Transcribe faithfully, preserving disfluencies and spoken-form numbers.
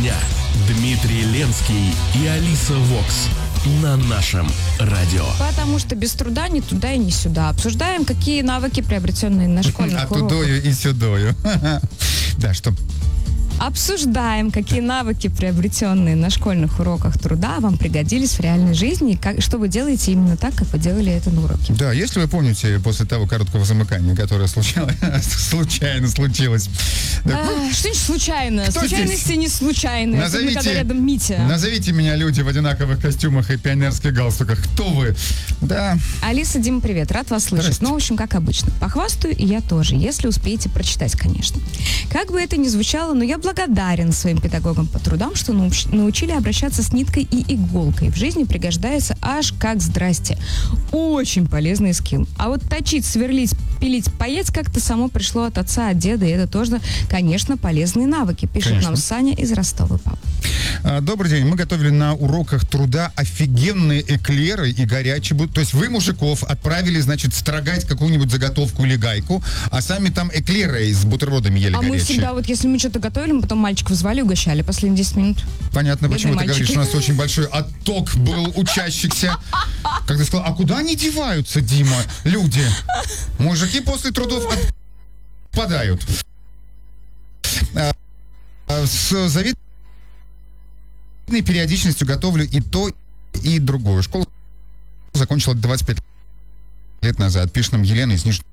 дня. Дмитрий Ленский и Алиса Вокс на нашем радио. Потому что без труда ни туда и ни сюда. Обсуждаем, какие навыки, приобретенные на школьных уроках. А тудою и сюдою. Да, что... Обсуждаем, какие навыки, приобретенные на школьных уроках труда, вам пригодились в реальной жизни, и как, что вы делаете именно так, как вы делали это на уроке. Да, если вы помните, после того короткого замыкания, которое случалось, случайно случилось. А, что-нибудь случайно. Кто Случайности здесь? Не случайные. Назовите, когда рядом Митя. Назовите меня люди в одинаковых костюмах и пионерских галстуках. Кто вы? Да. Алиса, Дима, привет. Рад вас слышать. Ну, в общем, как обычно. Похвастаю и я тоже, если успеете прочитать, конечно. Как бы это ни звучало, но я благодарен своим педагогам по трудам, что науч- научили обращаться с ниткой и иголкой. В жизни пригождается аж как здрасте. Очень полезный скилл. А вот точить, сверлить, пилить, паять как-то само пришло от отца, от деда, и это тоже, конечно, полезные навыки. Пишет конечно. Нам Саня из Ростова, папа. Добрый день. Мы готовили на уроках труда офигенные эклеры и горячие будут. То есть вы, мужиков, отправили, значит, строгать какую-нибудь заготовку или гайку, а сами там эклеры с бутербродами ели а горячие. А мы всегда, вот если мы что-то готовили, мы потом мальчиков звали и угощали последние десять минут. Понятно, Бедные почему мальчики. ты говоришь. У нас очень большой отток был учащихся. Как ты сказал, а куда они деваются, Дима, люди? Мужики после трудов отпадают. С завидной периодичностью готовлю и то, и другое. Школу закончила двадцать пять лет назад. Пишет нам Елена из Нижнего